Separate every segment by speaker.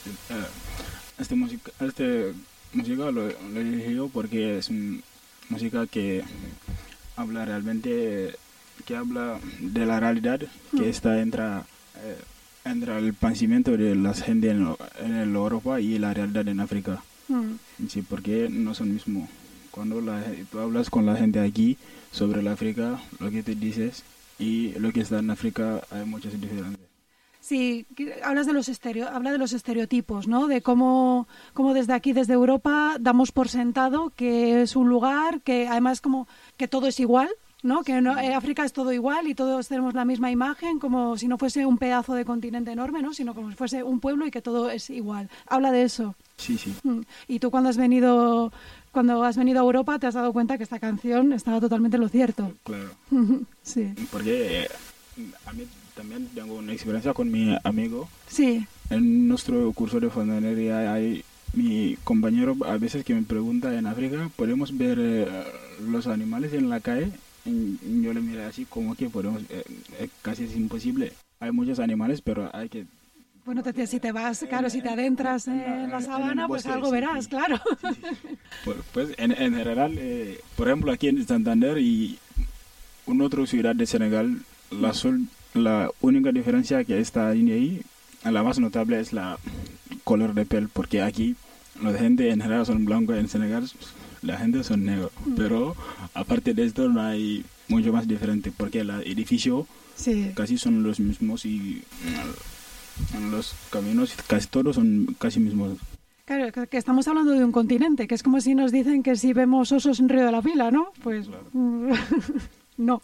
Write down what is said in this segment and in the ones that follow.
Speaker 1: Música lo elegí yo porque es una música que habla realmente, que habla de la realidad que está entre el pensamiento de la gente en Europa y la realidad en África. Sí, porque no son mismos. Cuando tú hablas con la gente aquí sobre la África, lo que te dices y lo que está en África hay muchas diferencias.
Speaker 2: Sí, habla de los estereotipos, ¿no? De cómo desde aquí, desde Europa, damos por sentado que es un lugar que además como que todo es igual, ¿no? Que África es todo igual y todos tenemos la misma imagen, como si no fuese un pedazo de continente enorme, ¿no? Sino como si fuese un pueblo y que todo es igual. Habla de eso.
Speaker 1: Sí, sí.
Speaker 2: Y tú cuando has venido a Europa te has dado cuenta que esta canción estaba totalmente en lo cierto.
Speaker 1: Claro.
Speaker 2: Sí.
Speaker 1: Porque a mí también tengo una experiencia con mi amigo.
Speaker 2: Sí.
Speaker 1: En nuestro curso de fontanería hay mi compañero a veces que me pregunta en África, ¿podemos ver los animales en la calle? Y yo le miré así como que podemos, casi es imposible. Hay muchos animales, pero hay que...
Speaker 2: Bueno, si te vas, claro, si te adentras en la sabana, pues algo verás, claro.
Speaker 1: Sí. Pues en general, por ejemplo, aquí en Santander y en otra ciudad de Senegal, la única diferencia que está ahí, la más notable es la color de piel, porque aquí la gente en general son blancos, en Senegal la gente son negros, pero aparte de esto no hay mucho más diferente, porque el edificio casi son los mismos y los caminos casi todos son casi mismos.
Speaker 2: Claro, que estamos hablando de un continente, que es como si nos dicen que si vemos osos en Río de la Pila, ¿no? Pues claro. No.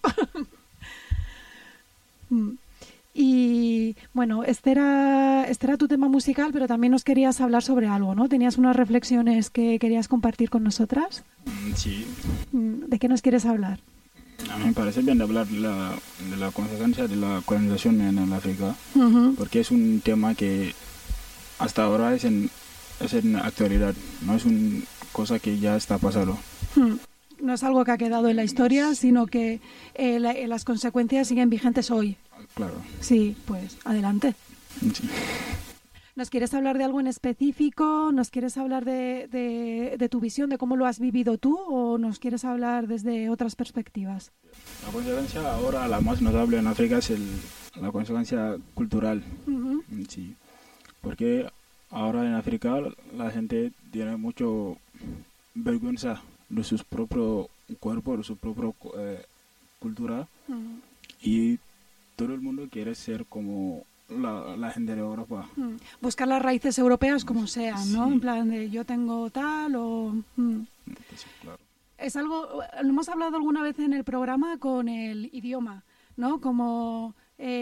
Speaker 2: Y bueno, este era tu tema musical, pero también nos querías hablar sobre algo, ¿no? ¿Tenías unas reflexiones que querías compartir con nosotras?
Speaker 1: Sí.
Speaker 2: ¿De qué nos quieres hablar?
Speaker 1: A mí me parece bien hablar de la consecuencia de la colonización en el África, porque es un tema que hasta ahora es en actualidad, no es una cosa que ya está pasando.
Speaker 2: No es algo que ha quedado en la historia, sino que las consecuencias siguen vigentes hoy.
Speaker 1: Claro.
Speaker 2: Sí, pues adelante.
Speaker 1: Sí.
Speaker 2: ¿Nos quieres hablar de algo en específico? ¿Nos quieres hablar de tu visión, de cómo lo has vivido tú? ¿O nos quieres hablar desde otras perspectivas?
Speaker 1: La consecuencia ahora, la más notable en África, es la consecuencia cultural. Sí. Porque ahora en África la gente tiene mucho vergüenza de su propio cuerpo, de su propia cultura. Y todo el mundo quiere ser como la gente de Europa.
Speaker 2: Buscar las raíces europeas como sean, ¿no? Sí. En plan de yo tengo tal o...
Speaker 1: Sí, claro.
Speaker 2: Es algo... Lo hemos hablado alguna vez en el programa con el idioma, ¿no? Como...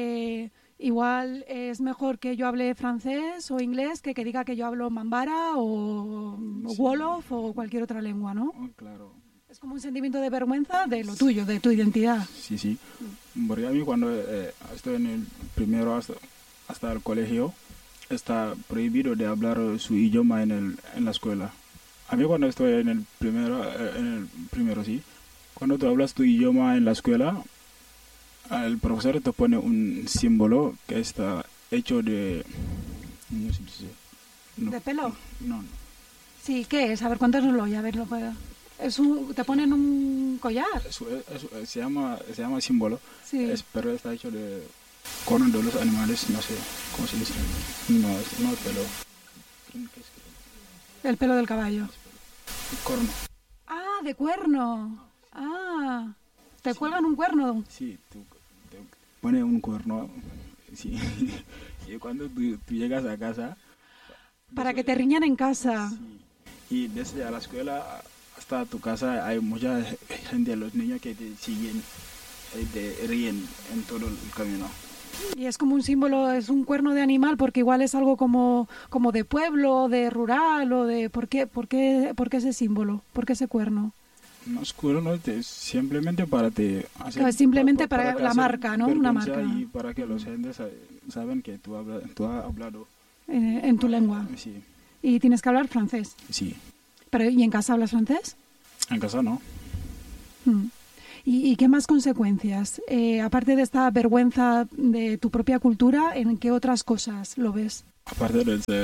Speaker 2: igual es mejor que yo hable francés o inglés que diga que yo hablo mambara o wolof o cualquier otra lengua, ¿no?
Speaker 1: Claro.
Speaker 2: Es como un sentimiento de vergüenza de lo tuyo, de tu identidad.
Speaker 1: Sí, sí. Porque a mí cuando estoy en el primero hasta el colegio, está prohibido de hablar su idioma en la escuela. A mí cuando estoy en el primero sí, cuando tú hablas tu idioma en la escuela, el profesor te pone un símbolo que está hecho de... No sé si no.
Speaker 2: ¿De pelo?
Speaker 1: No.
Speaker 2: Sí, ¿qué es? A ver, cuéntanoslo y a ver, lo puedo... ¿Te ponen un collar?
Speaker 1: Se llama símbolo,
Speaker 2: sí.
Speaker 1: Pero está hecho de corno de los animales, no sé cómo se dice. No es pelo.
Speaker 2: El pelo del caballo.
Speaker 1: Corno.
Speaker 2: Ah, de cuerno. Ah, ¿te cuelgan un cuerno?
Speaker 1: Sí, te pone un cuerno. Sí. Y cuando tú llegas a casa...
Speaker 2: Para que te riñan en casa.
Speaker 1: Sí. Y desde a la escuela... hasta tu casa hay mucha gente, los niños que te siguen, te ríen en todo el camino.
Speaker 2: Y es como un símbolo, es un cuerno de animal, porque igual es algo como de pueblo, de rural, o de... ¿Por qué ese símbolo? ¿Por qué ese cuerno?
Speaker 1: No es cuerno, simplemente para te hacer...
Speaker 2: Claro, simplemente para la marca, ¿no? Una marca.
Speaker 1: Y para que los gentes saben que tú has hablado.
Speaker 2: En tu lengua.
Speaker 1: Sí.
Speaker 2: ¿Y tienes que hablar francés?
Speaker 1: Sí.
Speaker 2: ¿Y en casa hablas francés?
Speaker 1: En casa no.
Speaker 2: ¿Y qué más consecuencias? Aparte de esta vergüenza de tu propia cultura, ¿en qué otras cosas lo ves?
Speaker 1: Aparte de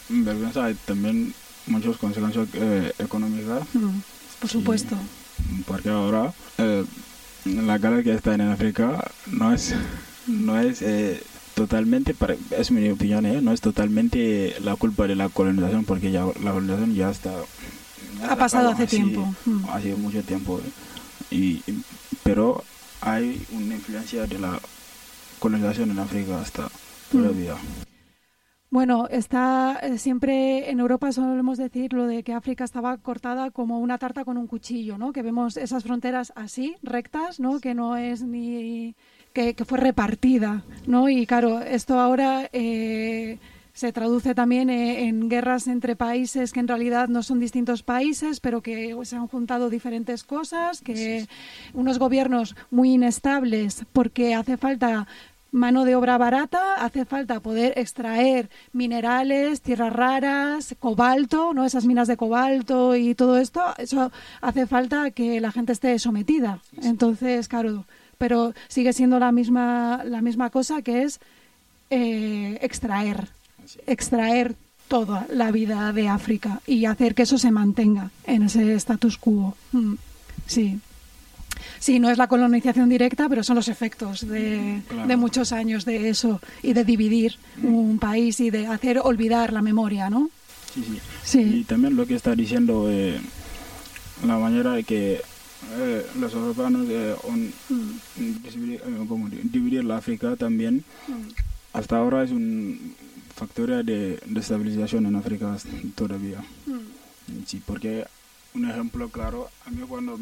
Speaker 1: vergüenza, hay también muchas consecuencias económicas.
Speaker 2: Por supuesto.
Speaker 1: Porque ahora la guerra que está en África no es totalmente, es mi opinión, no es totalmente la culpa de la colonización, porque ya la colonización ya está...
Speaker 2: Ha pasado hace tiempo.
Speaker 1: Hace mucho tiempo. Pero hay una influencia de la colonización en África hasta todavía.
Speaker 2: Bueno, está siempre en Europa solemos decir lo de que África estaba cortada como una tarta con un cuchillo, ¿no? Que vemos esas fronteras así, rectas, ¿no? Que no es ni... que fue repartida, ¿no? Y claro, esto ahora se traduce también en guerras entre países que en realidad no son distintos países, pero que se han juntado diferentes cosas, que unos gobiernos muy inestables porque hace falta mano de obra barata, hace falta poder extraer minerales, tierras raras, cobalto, ¿no? Esas minas de cobalto y todo esto, eso hace falta que la gente esté sometida. Entonces, claro, pero sigue siendo la misma cosa, que es extraer toda la vida de África y hacer que eso se mantenga en ese status quo. Sí. Sí, no es la colonización directa, pero son los efectos de muchos años de eso y de dividir un país y de hacer olvidar la memoria, ¿no?
Speaker 1: Sí. Y también lo que está diciendo, la manera de que los europeos dividir la África también, hasta ahora es un factor de estabilización en África todavía. Sí, porque un ejemplo claro, a mí cuando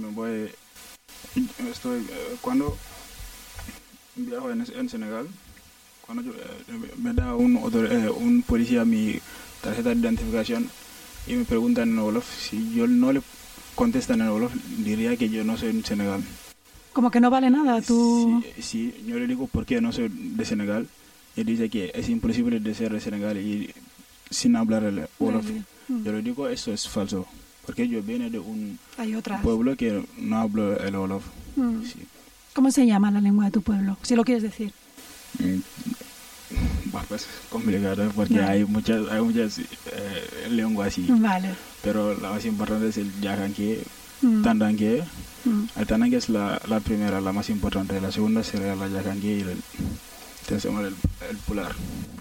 Speaker 1: cuando viajo en Senegal, cuando me da un policía mi tarjeta de identificación y me preguntan en Wolof, si yo no le contestan en Wolof, diría que yo no soy de Senegal.
Speaker 2: Como que no vale nada, tú...
Speaker 1: Sí, yo le digo por qué no soy de Senegal, y dice que es imposible de ser de Senegal y sin hablar el Wolof. Yo le digo, eso es falso. Porque yo vengo de un pueblo que no hablo el Wolof. Sí.
Speaker 2: ¿Cómo se llama la lengua de tu pueblo? Si lo quieres decir.
Speaker 1: Bueno, pues complicado porque hay muchas lenguas así.
Speaker 2: Vale.
Speaker 1: Pero la más importante es el Yakanké, Tandanké. El Tandanké es la primera, la más importante. La segunda sería la Yakanké y el Pular.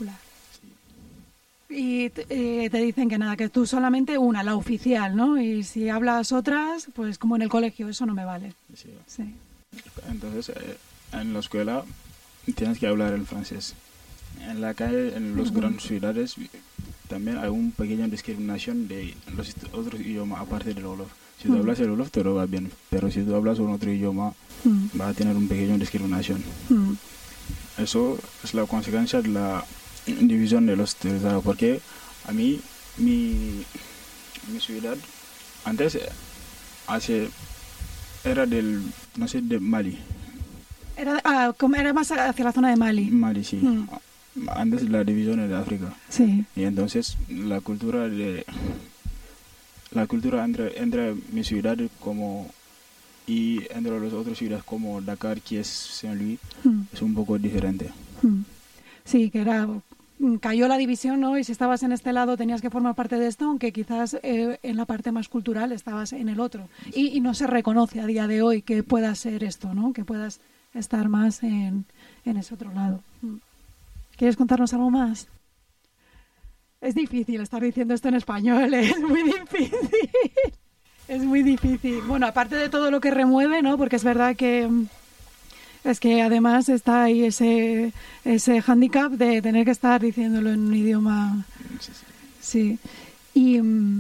Speaker 1: Y
Speaker 2: te dicen que nada, que tú solamente una, la oficial, ¿no? Y si hablas otras, pues como en el colegio, eso no me vale. Sí.
Speaker 1: Entonces, en la escuela tienes que hablar el francés. En la calle, en las grandes ciudades, también hay una pequeña discriminación de los otros idiomas aparte del Wolof. Si tú hablas el Wolof, todo va bien, pero si tú hablas un otro idioma, vas a tener una pequeña discriminación. Eso es la consecuencia de la división de los territorios, porque a mí mi ciudad antes era de Mali.
Speaker 2: Era más hacia la zona de Mali.
Speaker 1: Mali, sí. Antes la división era de África.
Speaker 2: Sí.
Speaker 1: Y entonces la cultura entre mi ciudad y entre las otras ciudades como Dakar, que es Saint-Louis, es un poco diferente.
Speaker 2: Sí, que cayó la división, ¿no? Y si estabas en este lado tenías que formar parte de esto, aunque quizás en la parte más cultural estabas en el otro. Y no se reconoce a día de hoy que pueda ser esto, ¿no? Que puedas estar más en ese otro lado. ¿Quieres contarnos algo más? Es difícil estar diciendo esto en español, es muy difícil. Es muy difícil. Bueno, aparte de todo lo que remueve, ¿no? Porque es verdad que... Es que además está ahí ese hándicap de tener que estar diciéndolo en un idioma... Sí. Y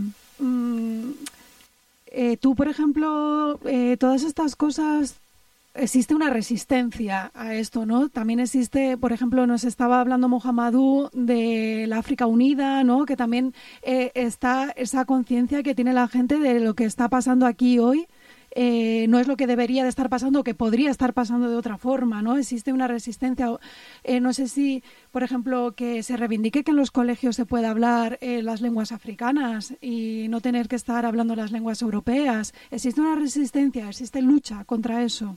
Speaker 2: tú, por ejemplo, todas estas cosas, existe una resistencia a esto, ¿no? También existe, por ejemplo, nos estaba hablando Mohamedou de la África Unida, ¿no? Que también está esa conciencia que tiene la gente de lo que está pasando aquí hoy. No es lo que debería de estar pasando, que podría estar pasando de otra forma, ¿no? Existe una resistencia. No sé si, por ejemplo, que se reivindique que en los colegios se pueda hablar las lenguas africanas y no tener que estar hablando las lenguas europeas. ¿Existe una resistencia? ¿Existe lucha contra eso?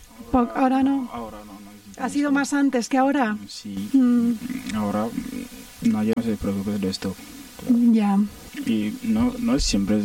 Speaker 1: Ahora no.
Speaker 2: ¿Ha sido más antes que ahora?
Speaker 1: Sí. Ahora No, yo no se preocupe de esto. Claro.
Speaker 2: Ya.
Speaker 1: Y no es siempre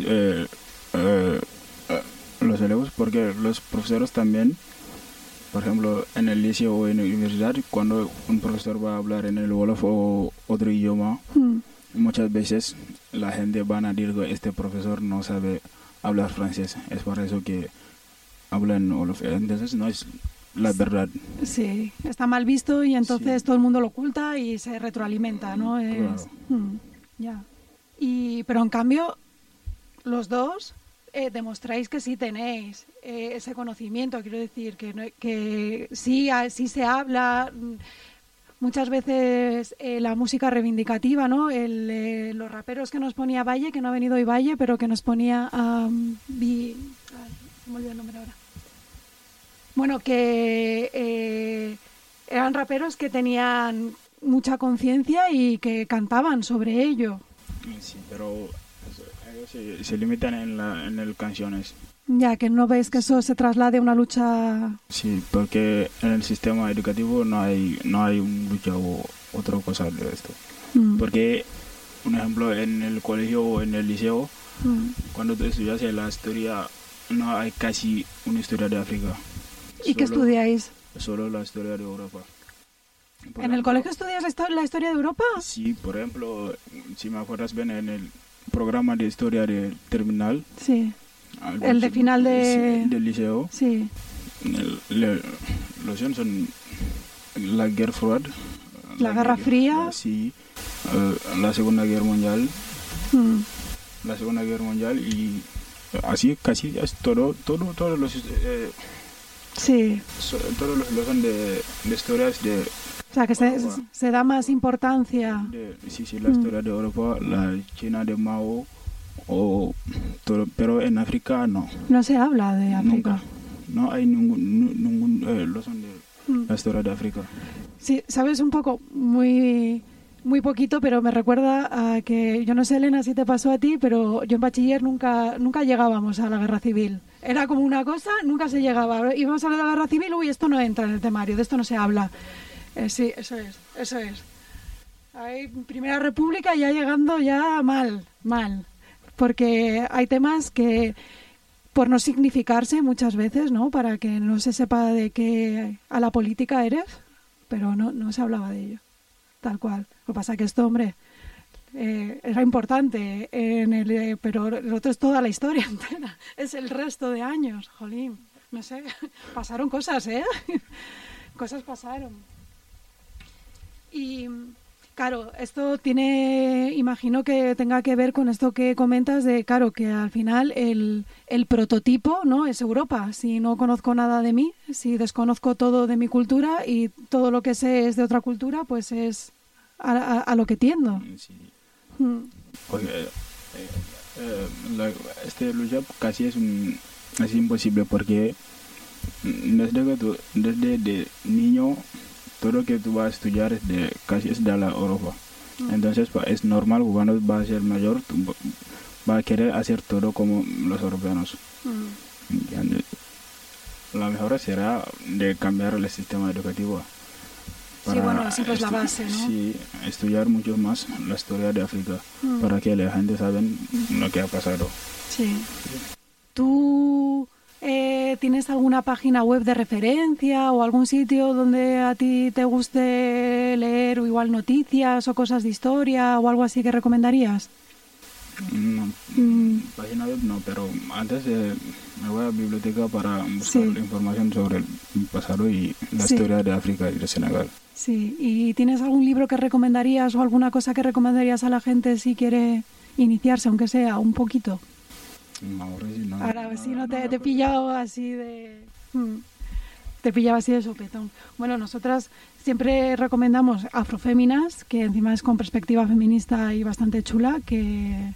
Speaker 1: los alumnos, porque los profesores también, por ejemplo, en el liceo o en la universidad, cuando un profesor va a hablar en el Wolof o otro idioma, muchas veces la gente van a decir que este profesor no sabe hablar francés. Es por eso que habla en Wolof. Entonces no es la verdad.
Speaker 2: Sí, está mal visto y entonces todo el mundo lo oculta y se retroalimenta, ¿no?
Speaker 1: Claro.
Speaker 2: Ya. Pero en cambio, los dos demostráis que sí tenéis ese conocimiento. Quiero decir que sí se habla muchas veces la música reivindicativa, ¿no? Los raperos que nos ponía Valle, que no ha venido hoy Valle, pero que nos ponía se me olvidó el nombre ahora. Bueno, que eran raperos que tenían mucha conciencia y que cantaban sobre ello.
Speaker 1: Sí, pero ellos se limitan en las canciones.
Speaker 2: Ya, que no ves que eso se traslade a una lucha.
Speaker 1: Sí, porque en el sistema educativo no hay una lucha o otra cosa de esto. Porque, por ejemplo, en el colegio o en el liceo, cuando tú estudias la historia, no hay casi una historia de África.
Speaker 2: ¿Y qué estudiáis?
Speaker 1: Solo la historia de Europa.
Speaker 2: ¿En el colegio estudias la historia de Europa?
Speaker 1: Sí, por ejemplo, si me acuerdas bien, en el programa de historia de terminal.
Speaker 2: Sí. El de final
Speaker 1: del liceo.
Speaker 2: Sí.
Speaker 1: Los son la Guerra Fría.
Speaker 2: La Guerra Fría.
Speaker 1: Sí. La Segunda Guerra Mundial. La Segunda Guerra Mundial y así casi es todos los
Speaker 2: sí.
Speaker 1: Todos los son de historias de.
Speaker 2: O sea, que se da más importancia.
Speaker 1: Sí, la historia de Europa, la China de Mao, o todo, pero en África no.
Speaker 2: No se habla de África.
Speaker 1: Nunca. No hay ningún losón de la historia de África.
Speaker 2: Sí, sabes un poco, muy poquito, pero me recuerda a que, yo no sé, Elena, si te pasó a ti, pero yo en bachiller nunca llegábamos a la guerra civil. Era como una cosa, nunca se llegaba. Íbamos a la guerra civil, uy, esto no entra en el temario, de esto no se habla. Sí, eso es. Hay Primera República ya llegando ya mal. Porque hay temas que, por no significarse muchas veces, ¿no? Para que no se sepa de qué a la política eres, pero no se hablaba de ello, tal cual. Lo que pasa es que esto, hombre, era importante, pero lo otro es toda la historia entera, es el resto de años, jolín, no sé, pasaron cosas, cosas pasaron. Y claro, esto imagino que tenga que ver con esto que comentas de, claro, que al final el prototipo, ¿no?, es Europa. Si no conozco nada de mí, si desconozco todo de mi cultura y todo lo que sé es de otra cultura, pues es a lo que tiendo. Sí.
Speaker 1: Porque este lucha casi es imposible, porque desde de niño todo lo que tú vas a estudiar casi es de la Europa. Entonces es normal que cuando vas a ser mayor tú vas a querer hacer todo como los europeos. La mejor será de cambiar el sistema educativo.
Speaker 2: Sí, bueno, siempre es la base, ¿no?
Speaker 1: Sí, estudiar mucho más la historia de África para que la gente sabe lo que ha pasado.
Speaker 2: Sí. ¿Tú tienes alguna página web de referencia o algún sitio donde a ti te guste leer o igual noticias o cosas de historia o algo así que recomendarías?
Speaker 1: No, página web no, pero antes me voy a la biblioteca para buscar información sobre el pasado y la historia de África y de Senegal.
Speaker 2: Sí, ¿y tienes algún libro que recomendarías o alguna cosa que recomendarías a la gente si quiere iniciarse, aunque sea un poquito? Ahora sí no te he pillado así de... Te pillaba así de sopetón. Bueno, nosotras siempre recomendamos Afroféminas, que encima es con perspectiva feminista y bastante chula, que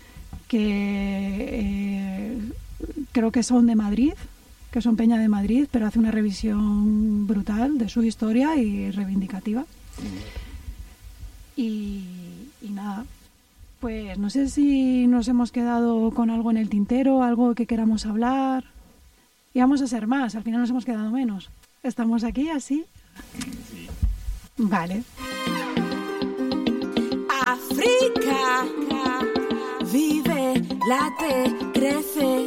Speaker 2: creo que son de Madrid, que son Peña de Madrid, pero hace una revisión brutal de su historia y reivindicativa. Y nada, pues no sé si nos hemos quedado con algo en el tintero, algo que queramos hablar. Y vamos a ser más, al final nos hemos quedado menos. ¿Estamos aquí así?
Speaker 1: Sí.
Speaker 2: Vale.
Speaker 3: África vive, late, crece.